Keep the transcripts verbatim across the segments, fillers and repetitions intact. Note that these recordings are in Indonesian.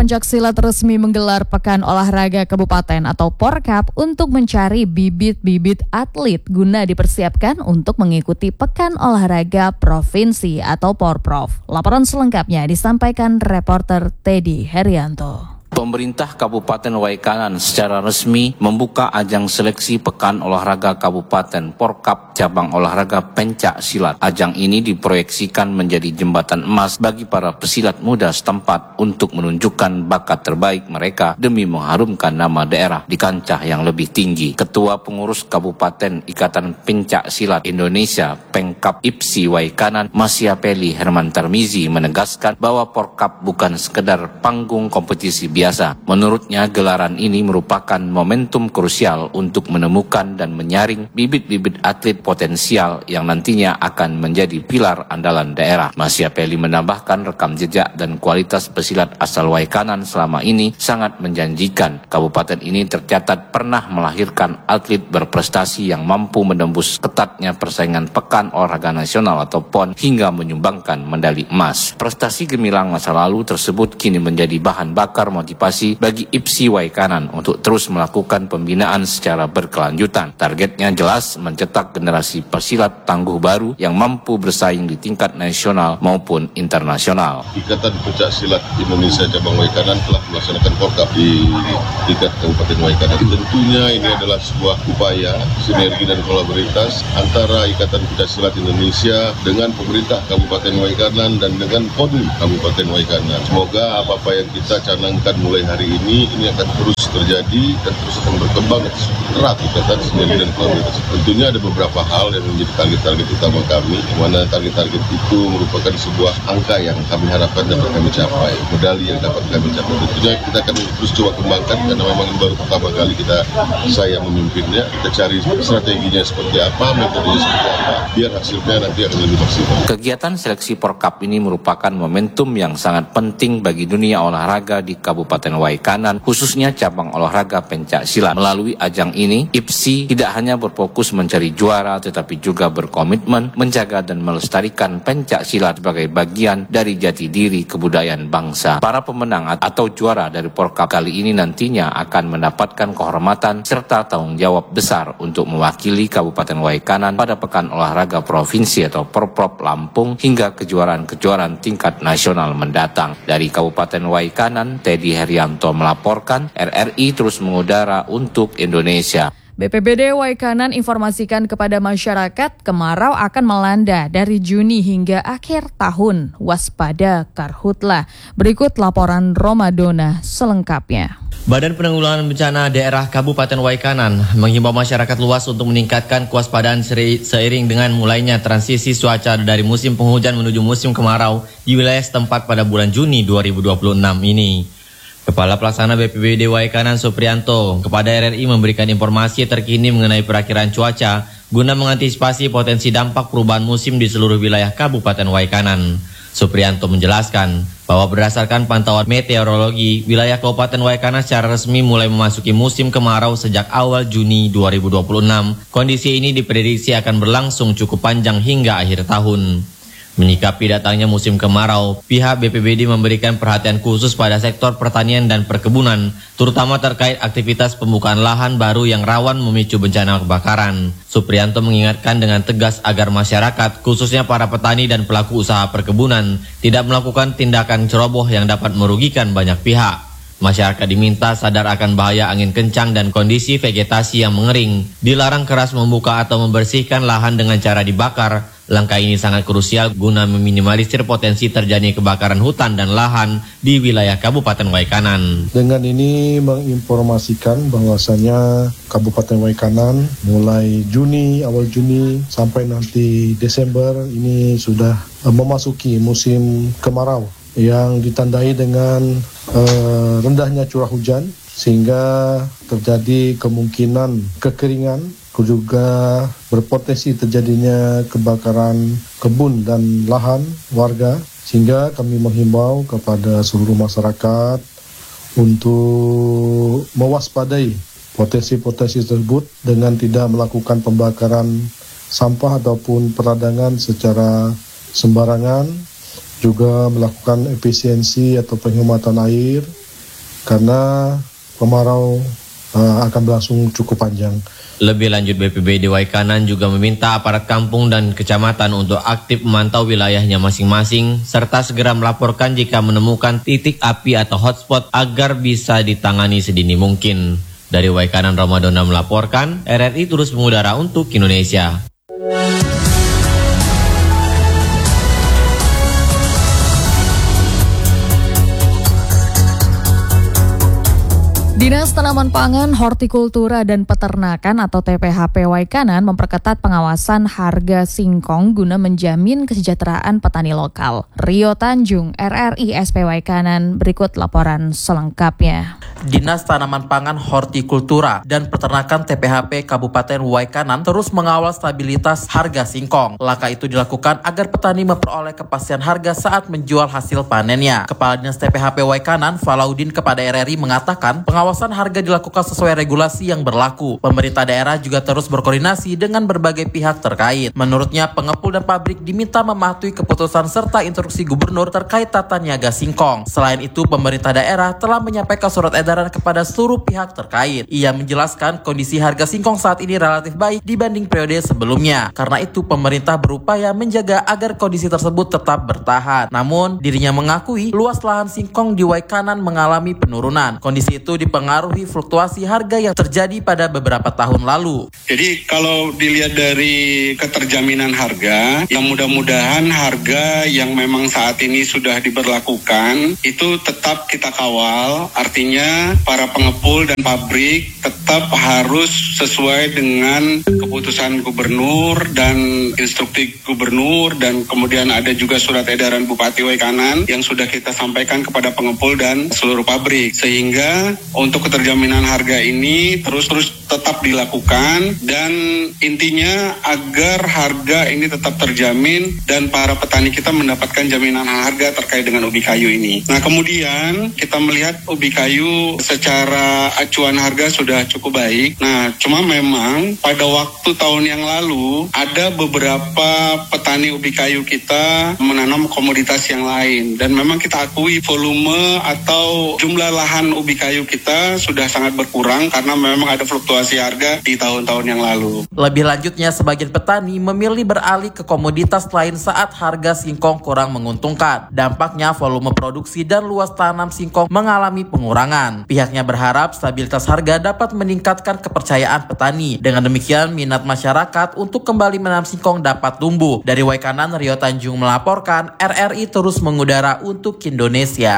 Pencaksilat resmi menggelar Pekan Olahraga Kabupaten atau Porkap untuk mencari bibit-bibit atlet guna dipersiapkan untuk mengikuti Pekan Olahraga Provinsi atau Porprov. Laporan selengkapnya disampaikan reporter Teddy Herianto. Pemerintah Kabupaten Waikanan secara resmi membuka ajang seleksi Pekan Olahraga Kabupaten Porkap cabang olahraga pencak silat. Ajang ini diproyeksikan menjadi jembatan emas bagi para pesilat muda setempat untuk menunjukkan bakat terbaik mereka demi mengharumkan nama daerah di kancah yang lebih tinggi. Ketua Pengurus Kabupaten Ikatan Pencak Silat Indonesia Pengkap I P S I Waikanan Masyapeli Herman Tarmizi menegaskan bahwa Porkap bukan sekedar panggung kompetisi biasa. Menurutnya gelaran ini merupakan momentum krusial untuk menemukan dan menyaring bibit-bibit atlet potensial yang nantinya akan menjadi pilar andalan daerah. Masyapeli menambahkan rekam jejak dan kualitas pesilat asal Waikanan selama ini sangat menjanjikan. Kabupaten ini tercatat pernah melahirkan atlet berprestasi yang mampu menembus ketatnya persaingan Pekan Olahraga Nasional atau P O N hingga menyumbangkan medali emas. Prestasi gemilang masa lalu tersebut kini menjadi bahan bakar motivasi bagi I P S I Waikanan untuk terus melakukan pembinaan secara berkelanjutan. Targetnya jelas mencetak generasi pesilat tangguh baru yang mampu bersaing di tingkat nasional maupun internasional. Ikatan Pencak Silat Indonesia Cabang Waikanan telah melaksanakan Porkap di tingkat Kabupaten Waikanan. Tentunya ini adalah sebuah upaya sinergi dan kolaboritas antara Ikatan Pencak Silat Indonesia dengan pemerintah Kabupaten Waikanan dan dengan P O N Kabupaten Waikanan. Semoga apa-apa yang kita canangkan mulai hari ini, ini akan terus terjadi dan terus akan berkembang erat ikatan sinergi dan kolaboritas. Tentunya ada beberapa hal yang menjadi target-target utama kami, mana target-target itu merupakan sebuah angka yang kami harapkan dapat kami capai, medali yang dapat kami capai. Tentunya kita akan terus coba kembangkan karena memang ini baru pertama kali kita saya memimpinnya. Kita cari strateginya seperti apa, metodenya seperti apa, biar hasilnya nanti akan lebih maksimal. Kegiatan seleksi Porkap ini merupakan momentum yang sangat penting bagi dunia olahraga di Kabupaten Waikanan, khususnya cabang olahraga pencak silat. Melalui ajang ini, I P S I tidak hanya berfokus mencari juara, tetapi juga berkomitmen menjaga dan melestarikan pencak silat sebagai bagian dari jati diri kebudayaan bangsa. Para pemenang atau juara dari Porkap kali ini nantinya akan mendapatkan kehormatan serta tanggung jawab besar untuk mewakili Kabupaten Waikanan pada Pekan Olahraga Provinsi atau Porprov Lampung hingga kejuaraan-kejuaraan tingkat nasional mendatang. Dari Kabupaten Waikanan, Teddy Herianto melaporkan, R R I terus mengudara untuk Indonesia. B P B D Waikanan informasikan kepada masyarakat kemarau akan melanda dari Juni hingga akhir tahun. Waspada karhutlah. Berikut laporan Romadona selengkapnya. Badan Penanggulangan Bencana Daerah Kabupaten Waikanan menghimbau masyarakat luas untuk meningkatkan kewaspadaan seiring dengan mulainya transisi cuaca dari musim penghujan menuju musim kemarau di wilayah setempat pada bulan Juni dua ribu dua puluh enam ini. Kepala Pelaksana B P B D Waikanan Suprianto kepada R R I memberikan informasi terkini mengenai perakiraan cuaca guna mengantisipasi potensi dampak perubahan musim di seluruh wilayah Kabupaten Waikanan. Suprianto menjelaskan bahwa berdasarkan pantauan meteorologi, wilayah Kabupaten Waikanan secara resmi mulai memasuki musim kemarau sejak awal Juni dua ribu dua puluh enam. Kondisi ini diprediksi akan berlangsung cukup panjang hingga akhir tahun. Menyikapi datangnya musim kemarau, pihak B P B D memberikan perhatian khusus pada sektor pertanian dan perkebunan, terutama terkait aktivitas pembukaan lahan baru yang rawan memicu bencana kebakaran. Suprianto mengingatkan dengan tegas agar masyarakat, khususnya para petani dan pelaku usaha perkebunan, tidak melakukan tindakan ceroboh yang dapat merugikan banyak pihak. Masyarakat diminta sadar akan bahaya angin kencang dan kondisi vegetasi yang mengering. Dilarang keras membuka atau membersihkan lahan dengan cara dibakar. Langkah ini sangat krusial guna meminimalisir potensi terjadinya kebakaran hutan dan lahan di wilayah Kabupaten Waikanan. Dengan ini menginformasikan bahwasanya Kabupaten Waikanan mulai Juni, awal Juni sampai nanti Desember ini sudah memasuki musim kemarau yang ditandai dengan uh, rendahnya curah hujan sehingga terjadi kemungkinan kekeringan, juga berpotensi terjadinya kebakaran kebun dan lahan warga, sehingga kami menghimbau kepada seluruh masyarakat untuk mewaspadai potensi-potensi tersebut dengan tidak melakukan pembakaran sampah ataupun peradangan secara sembarangan, juga melakukan efisiensi atau penghematan air, karena kemarau uh, akan berlangsung cukup panjang. Lebih lanjut, B P B D Waikanan juga meminta aparat kampung dan kecamatan untuk aktif memantau wilayahnya masing-masing serta segera melaporkan jika menemukan titik api atau hotspot agar bisa ditangani sedini mungkin. Dari Waikanan, Ramadona melaporkan, R R I terus mengudara untuk Indonesia. Dinas Tanaman Pangan, Hortikultura dan Peternakan atau T P H P Waikanan memperketat pengawasan harga singkong guna menjamin kesejahteraan petani lokal. Rio Tanjung, R R I S P Waikanan, berikut laporan selengkapnya. Dinas Tanaman Pangan, Hortikultura dan Peternakan T P H P Kabupaten Waikanan terus mengawal stabilitas harga singkong. Langkah itu dilakukan agar petani memperoleh kepastian harga saat menjual hasil panennya. Kepala Dinas T P H P Waikanan, Falaudin, kepada R R I mengatakan pengawasan harga dilakukan sesuai regulasi yang berlaku. Pemerintah daerah juga terus berkoordinasi dengan berbagai pihak terkait. Menurutnya, pengepul dan pabrik diminta mematuhi keputusan serta instruksi gubernur terkait tata niaga singkong. Selain itu, pemerintah daerah telah menyampaikan surat edaran kepada seluruh pihak terkait. Ia menjelaskan kondisi harga singkong saat ini relatif baik dibanding periode sebelumnya. Karena itu, pemerintah berupaya menjaga agar kondisi tersebut tetap bertahan. Namun, dirinya mengakui luas lahan singkong di Waikanan mengalami penurunan. Kondisi itu dipengaruhi fluktuasi harga yang terjadi pada beberapa tahun lalu. Jadi kalau dilihat dari keterjaminan harga, yang mudah-mudahan harga yang memang saat ini sudah diberlakukan itu tetap kita kawal. Artinya para pengepul dan pabrik tetap harus sesuai dengan keputusan gubernur dan instruksi gubernur, dan kemudian ada juga surat edaran Bupati Waikanan yang sudah kita sampaikan kepada pengepul dan seluruh pabrik, sehingga untuk keterjaminan harga ini terus-terus tetap dilakukan, dan intinya agar harga ini tetap terjamin dan para petani kita mendapatkan jaminan harga terkait dengan ubi kayu ini. Nah, kemudian kita melihat ubi kayu secara acuan harga sudah cukup baik. Nah, cuma memang pada waktu tahun yang lalu ada beberapa petani ubi kayu kita menanam komoditas yang lain, dan memang kita akui volume atau jumlah lahan ubi kayu kita sudah sangat berkurang karena memang ada fluktuasi harga di tahun-tahun yang lalu. Lebih lanjutnya, sebagian petani memilih beralih ke komoditas lain saat harga singkong kurang menguntungkan. Dampaknya volume produksi dan luas tanam singkong mengalami pengurangan. Pihaknya berharap stabilitas harga dapat meningkatkan kepercayaan petani. Dengan demikian, minat masyarakat untuk kembali menanam singkong dapat tumbuh. Dari Waikanan, Rio Tanjung melaporkan, R R I terus mengudara untuk Indonesia.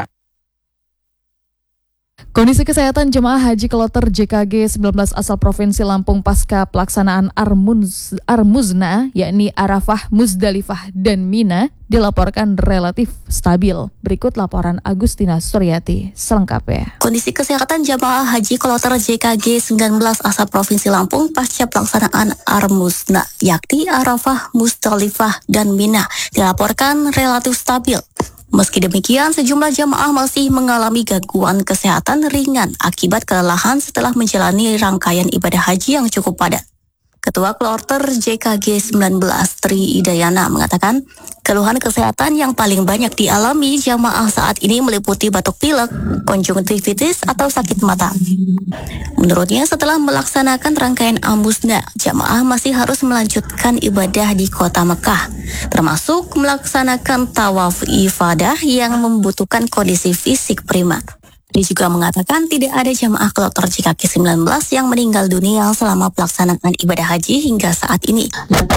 Kondisi kesehatan jemaah haji kloter J K G sembilan belas asal Provinsi Lampung pasca pelaksanaan Armuz, Armuzna, yakni Arafah, Muzdalifah, dan Mina, dilaporkan relatif stabil. Berikut laporan Agustina Suryati selengkapnya. Kondisi kesehatan jemaah haji kloter J K G sembilan belas asal Provinsi Lampung pasca pelaksanaan Armuzna, yakni Arafah, Muzdalifah, dan Mina, dilaporkan relatif stabil. Meski demikian, sejumlah jamaah masih mengalami gangguan kesehatan ringan akibat kelelahan setelah menjalani rangkaian ibadah haji yang cukup padat. Ketua Kloter J K G sembilan belas Tri Idayana mengatakan, keluhan kesehatan yang paling banyak dialami jamaah saat ini meliputi batuk pilek, konjungtivitis, atau sakit mata. Menurutnya, setelah melaksanakan rangkaian Armuzna, jamaah masih harus melanjutkan ibadah di kota Mekah, termasuk melaksanakan tawaf ifadah yang membutuhkan kondisi fisik prima. Dia juga mengatakan tidak ada jamaah kloter J K G sembilan belas yang meninggal dunia selama pelaksanaan ibadah haji hingga saat ini.